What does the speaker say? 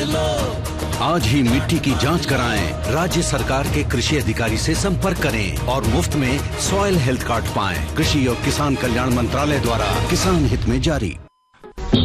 लो। आज ही मिट्टी की जांच कराएं। राज्य सरकार के कृषि अधिकारी से संपर्क करें और मुफ्त में सॉइल हेल्थ कार्ड पाएं। कृषि और किसान कल्याण मंत्रालय द्वारा किसान हित में जारी।